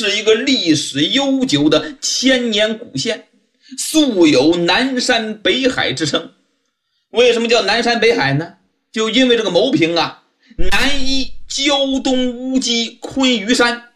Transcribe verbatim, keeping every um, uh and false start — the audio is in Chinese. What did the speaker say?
是一个历史悠久的千年古县，素有南山北海之称。为什么叫南山北海呢？就因为这个牟平啊，南依胶东乌鸡昆鱼山，